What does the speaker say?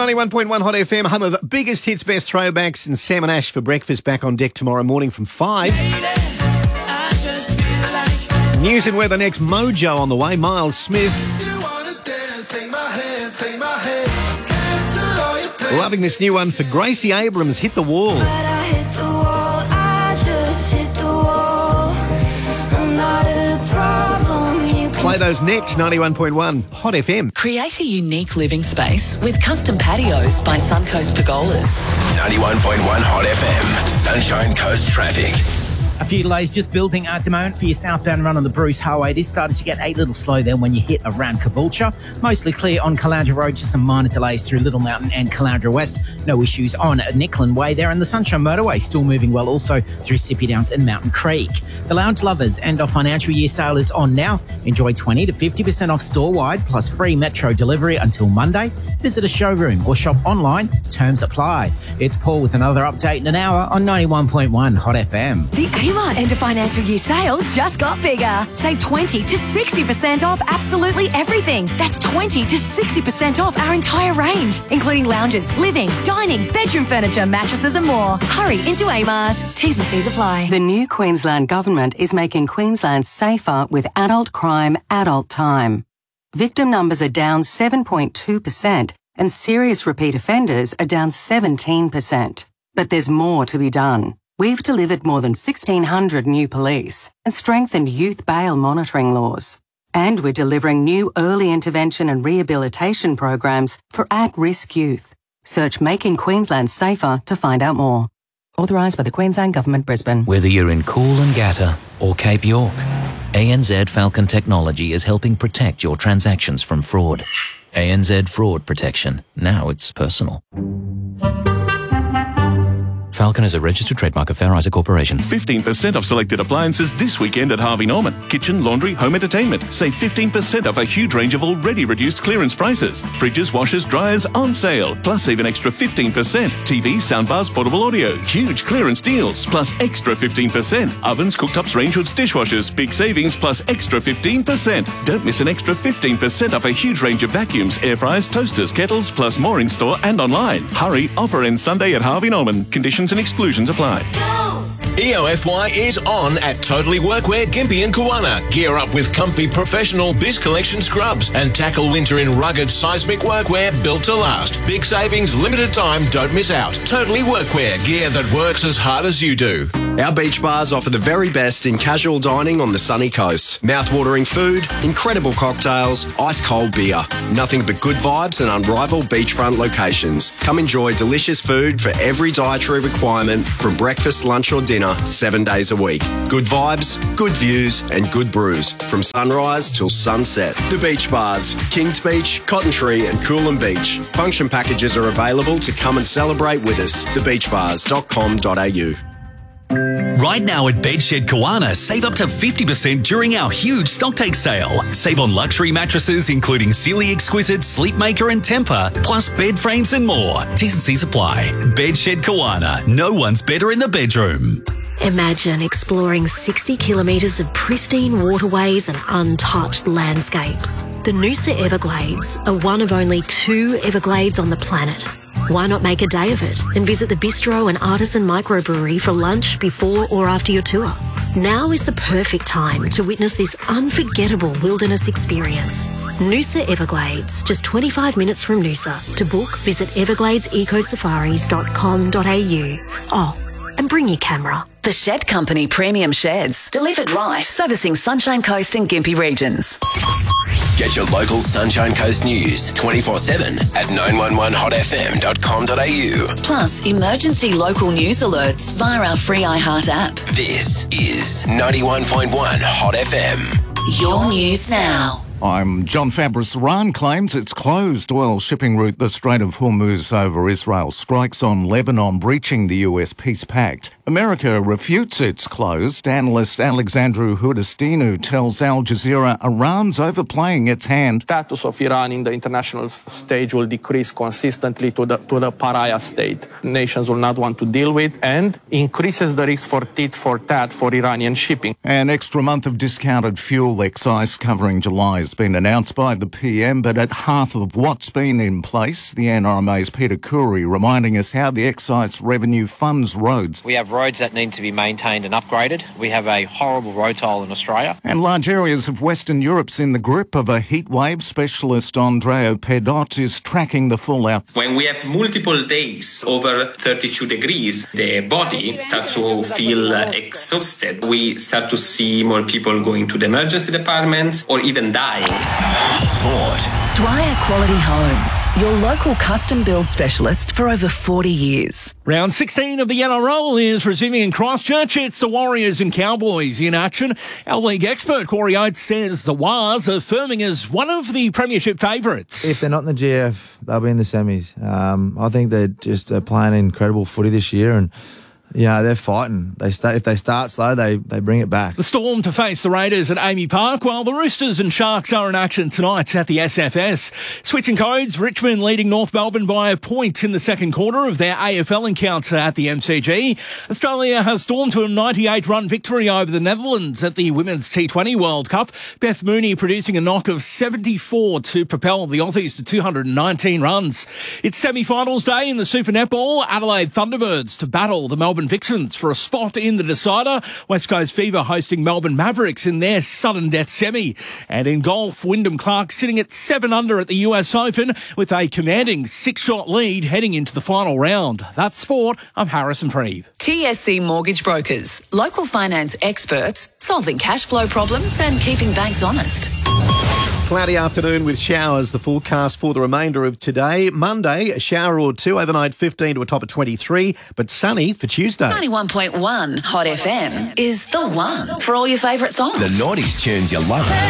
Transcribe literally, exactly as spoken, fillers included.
ninety-one point one Hot F M, home of biggest hits, best throwbacks, and Sam and Ash for breakfast back on deck tomorrow morning from five. News and weather next. Mojo on the way. Miles Smith. Loving this new one for Gracie Abrams, Hit the Wall. Play those next. ninety-one point one Hot F M. Create a unique living space with custom patios by Suncoast Pergolas. ninety-one point one Hot F M. Sunshine Coast traffic. A few delays just building at the moment for your southbound run on the Bruce Highway. It is starting to get a little slow there when you hit around Caboolture. Mostly clear on Caloundra Road, just some minor delays through Little Mountain and Caloundra West. No issues on Nicklin Way there, and the Sunshine Motorway still moving well also through Sippy Downs and Mountain Creek. The Lounge Lovers and our financial year sale is on now. Enjoy twenty to fifty percent off store-wide plus free metro delivery until Monday. Visit a showroom or shop online. Terms apply. It's Paul with another update in an hour on ninety-one point one Hot F M. The Amart end of financial year sale just got bigger. Save twenty to sixty percent off absolutely everything. That's twenty to sixty percent off our entire range, including lounges, living, dining, bedroom furniture, mattresses and more. Hurry into Amart. T's and C's apply. The new Queensland Government is making Queensland safer with adult crime, adult time. Victim numbers are down seven point two percent and serious repeat offenders are down seventeen percent. But there's more to be done. We've delivered more than sixteen hundred new police and strengthened youth bail monitoring laws. And we're delivering new early intervention and rehabilitation programs for at-risk youth. Search Making Queensland Safer to find out more. Authorised by the Queensland Government, Brisbane. Whether you're in Coolangatta or Cape York, A N Z Falcon Technology is helping protect your transactions from fraud. A N Z Fraud Protection. Now it's personal. Falcon is a registered trademark of Fair Isaac Corporation. fifteen percent off selected appliances this weekend at Harvey Norman. Kitchen, laundry, home entertainment. Save fifteen percent off a huge range of already reduced clearance prices. Fridges, washers, dryers on sale. Plus save an extra fifteen percent. T Vs, soundbars, portable audio. Huge clearance deals. Plus extra fifteen percent. Ovens, cooktops, range hoods, dishwashers. Big savings plus extra fifteen percent. Don't miss an extra fifteen percent off a huge range of vacuums, air fryers, toasters, kettles, plus more in store and online. Hurry, offer ends Sunday at Harvey Norman. Conditions and exclusions apply. E O F Y is on at Totally Workwear, Gympie and Kawana. Gear up with comfy professional Biz Collection scrubs and tackle winter in rugged seismic workwear built to last. Big savings, limited time, don't miss out. Totally Workwear, gear that works as hard as you do. Our beach bars offer the very best in casual dining on the sunny coast. Mouth-watering food, incredible cocktails, ice-cold beer. Nothing but good vibes and unrivaled beachfront locations. Come enjoy delicious food for every dietary requirement from breakfast, lunch or dinner, seven days a week. Good vibes, good views and good brews from sunrise till sunset. The Beach Bars, Kings Beach, Cotton Tree and Coolum Beach. Function packages are available to come and celebrate with us. the beach bars dot com dot a u. Right now at Bedshed Kawana, save up to fifty percent during our huge stocktake sale. Save on luxury mattresses including Sealy Exquisite, Sleepmaker and Temper, plus bed frames and more. T's and C's apply. Bedshed Kawana. No one's better in the bedroom. Imagine exploring sixty kilometres of pristine waterways and untouched landscapes. The Noosa Everglades are one of only two Everglades on the planet. Why not make a day of it and visit the bistro and artisan microbrewery for lunch before or after your tour? Now is the perfect time to witness this unforgettable wilderness experience. Noosa Everglades, just twenty-five minutes from Noosa. To book, visit everglades eco safaris dot com dot a u. Oh, and bring your camera. The Shed Company Premium Sheds. Delivered right. Servicing Sunshine Coast and Gympie regions. Get your local Sunshine Coast news twenty-four seven at nine one one hot f m dot com dot a u. Plus, emergency local news alerts via our free iHeart app. This is ninety-one point one Hot F M. Your news now. I'm John Fabris. Iran claims its closed oil shipping route, the Strait of Hormuz, over Israel strikes on Lebanon, breaching the U S peace pact. America refutes it's closed. Analyst Alexandru Hudastinu tells Al Jazeera Iran's overplaying its hand. Status of Iran in the international stage will decrease consistently to the to the pariah state. Nations will not want to deal with and increases the risk for tit for tat for Iranian shipping. An extra month of discounted fuel excise covering July's has been announced by the P M, but at half of what's been in place, the N R M A's Peter Curry reminding us how the excise revenue funds roads. We have roads that need to be maintained and upgraded. We have a horrible road toll in Australia. And large areas of Western Europe's in the grip of a heat wave. Specialist Andrea Pedot is tracking the fallout. When we have multiple days over thirty-two degrees, the body starts to feel uh, exhausted. We start to see more people going to the emergency department or even dying. Sport. Dwyer Quality Homes, your local custom build specialist for over forty years. Round sixteen of the N R L is resuming in Christchurch. It's the Warriors and Cowboys in action. Our league expert, Corey Oates, says the Wars are firming as one of the premiership favourites. If they're not in the G F, they'll be in the semis. Um, I think they're just uh, playing incredible footy this year, and you know, they're fighting. They start, if they start slow, they, they bring it back. The Storm to face the Raiders at Amy Park, while the Roosters and Sharks are in action tonight at the S F S. Switching codes, Richmond leading North Melbourne by a point in the second quarter of their A F L encounter at the M C G. Australia has stormed to a ninety-eight run victory over the Netherlands at the Women's T twenty World Cup. Beth Mooney producing a knock of seventy-four to propel the Aussies to two hundred nineteen runs. It's semi-finals day in the Super Netball. Adelaide Thunderbirds to battle the Melbourne Vixens for a spot in the decider. West Coast Fever hosting Melbourne Mavericks in their sudden death semi. And in golf, Wyndham Clark sitting at seven under at the U S Open with a commanding six-shot lead heading into the final round. That's sport. I'm Harrison Preeve. T S C Mortgage Brokers, local finance experts, solving cash flow problems and keeping banks honest. Cloudy afternoon with showers, the forecast for the remainder of today. Monday, a shower or two, overnight fifteen to a top of twenty-three, but sunny for Tuesday. ninety-one point one Hot F M is the one for all your favourite songs. The nineties tunes you love.